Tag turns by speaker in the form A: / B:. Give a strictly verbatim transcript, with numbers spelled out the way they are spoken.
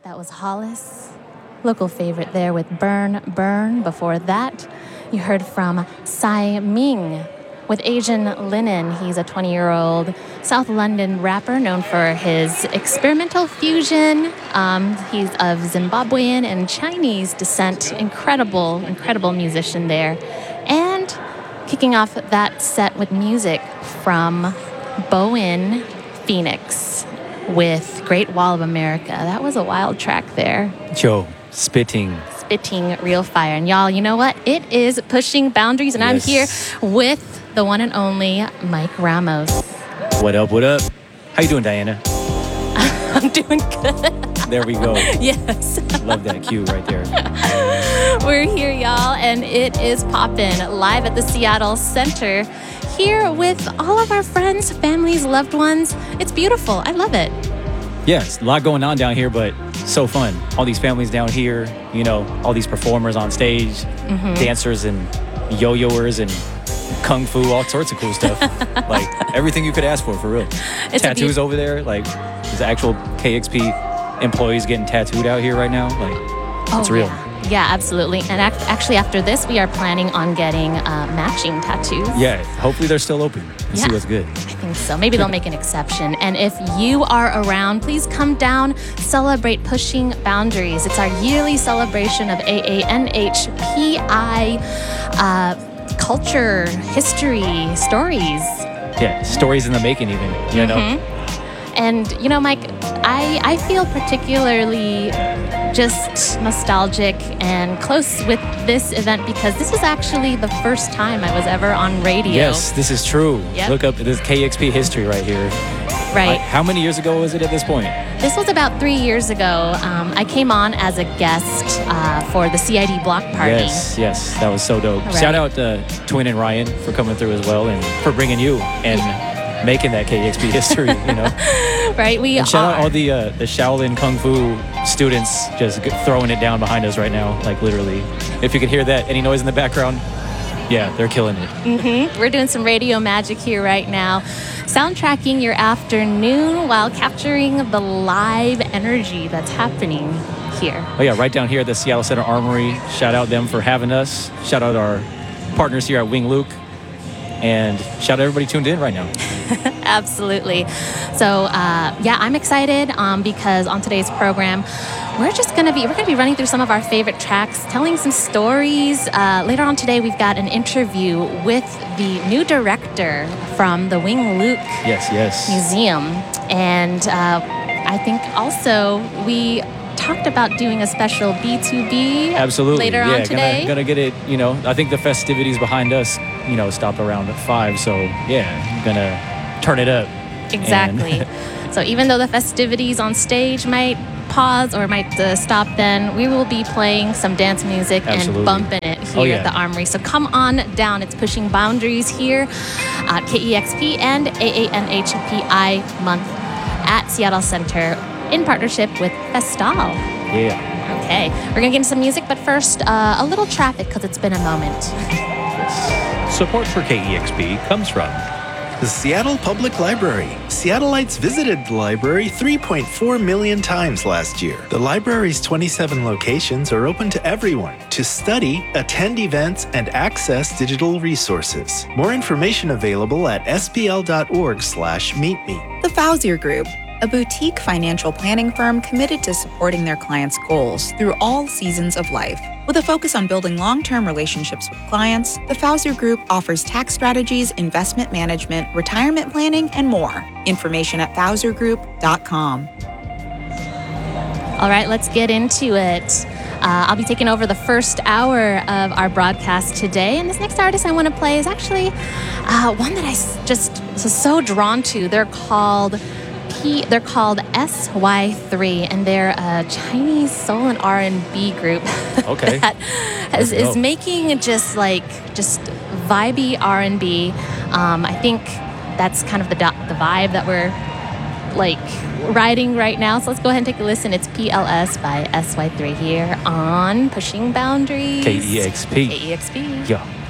A: That was Hollis, local favorite there with Burn, Burn. Before that, you heard from Tsai Ming with Asian Linen. He's a twenty-year-old South London rapper known for his experimental fusion. Um, he's of Zimbabwean and Chinese descent. Incredible, incredible musician there. And kicking off that set with music from Bowen Phoenix with Great Wall of America. That was a wild track there.
B: Joe, spitting.
A: Spitting real fire. And y'all, you know what? It is Pushing Boundaries, and yes. I'm here with the one and only Mike Ramos.
B: What up, what up? How you doing, Diana?
A: I'm doing good.
B: There we go.
A: Yes.
B: Love that cue right there.
A: We're here, y'all, and it is poppin' live at the Seattle Center. Here with all of our friends, families, loved ones. It's beautiful. I love it.
B: Yes, a lot going on down here, but so fun. All these families down here, you know, all these performers on stage, mm-hmm. dancers and yo-yoers and kung fu, all sorts of cool stuff. Like everything you could ask for, for real. It's Tattoos be- over there, like there's actual K X P employees getting tattooed out here right now. Like
A: oh,
B: it's real.
A: Yeah. Yeah, absolutely. And ac- actually, after this, we are planning on getting uh, matching tattoos.
B: Yeah, hopefully they're still open and
A: yeah,
B: see what's good.
A: I think so. Maybe they'll make an exception. And if you are around, please come down, celebrate Pushing Boundaries. It's our yearly celebration of A A N H P I uh, culture, history, stories.
B: Yeah, stories in the making even, you know?
A: Mm-hmm. And, you know, Mike, I, I feel particularly just nostalgic and close with this event because this was actually the first time I was ever on radio.
B: Yes, this is true.
A: Yep.
B: Look up this K X P history right here.
A: Right.
B: I, how many years ago was it at this point?
A: This was about three years ago. Um, I came on as a guest uh, for the C I D block party.
B: Yes, yes, that was so dope.
A: Right.
B: Shout out to Twin and Ryan for coming through as well and for bringing you and making that K X P history, you know.
A: Right, we
B: and shout
A: are.
B: out all the uh, the Shaolin Kung Fu students just g- throwing it down behind us right now, like literally. If you can hear that, any noise in the background, yeah, they're killing it.
A: Mm-hmm. We're doing some radio magic here right now, soundtracking your afternoon while capturing the live energy that's happening here.
B: Oh yeah, right down here at the Seattle Center Armory. Shout out them for having us. Shout out our partners here at Wing Luke. And shout out everybody tuned in right now.
A: Absolutely. So, uh, yeah, I'm excited um, because on today's program, we're just going to be, we're going to be running through some of our favorite tracks, telling some stories. Uh, later on today, we've got an interview with the new director from the Wing Luke
B: yes, yes.
A: Museum. And uh, I think also we talked about doing a special B two B
B: Absolutely.
A: later
B: yeah,
A: on today.
B: Gonna, gonna get it, you know, I think the festivities behind us, you know, stop around at five. So, yeah, gonna turn it up.
A: Exactly. So even though the festivities on stage might pause or might uh, stop, then we will be playing some dance music
B: Absolutely.
A: and bumping it here
B: oh, yeah.
A: at the Armory. So come on down. It's Pushing Boundaries here at K E X P and A A N H P I month at Seattle Center in partnership with Festal.
B: Yeah.
A: Okay. We're going to get into some music, but first, uh, a little traffic because it's been a moment.
C: Support for K E X P comes from the Seattle Public Library. Seattleites visited the library three point four million times last year. The library's twenty-seven locations are open to everyone to study, attend events, and access digital resources. More information available at s p l dot org slash meet me.
D: The Fausier Group, a boutique financial planning firm committed to supporting their clients' goals through all seasons of life. With a focus on building long-term relationships with clients, the Fausier Group offers tax strategies, investment management, retirement planning, and more. Information at fausier group dot com.
A: All right, let's get into it. Uh, I'll be taking over the first hour of our broadcast today, and this next artist I want to play is actually uh, one that I s- just was so drawn to. They're called P. They're called S Y three, and they're a Chinese soul and R and B group
B: Okay.
A: that has, is making just like just vibey R and B. Um, I think that's kind of the do- the vibe that we're like riding right now. So let's go ahead and take a listen. It's P L S by S Y three here on Pushing Boundaries.
B: K E X P.
A: K E X P.
B: Yeah.